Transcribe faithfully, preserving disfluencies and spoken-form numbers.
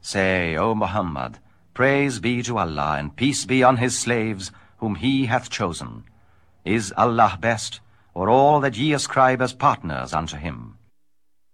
Say, O Muhammad, praise be to Allah, and peace be on his slaves, whom he hath chosen. Is Allah best, or all that ye ascribe as partners unto him?